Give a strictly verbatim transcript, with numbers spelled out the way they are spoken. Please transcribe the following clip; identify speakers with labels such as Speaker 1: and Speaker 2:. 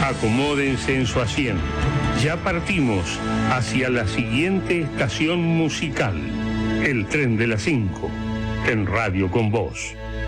Speaker 1: Acomódense en su asiento. Ya partimos hacia la siguiente estación musical. El tren de las cinco. En Radio con Vos.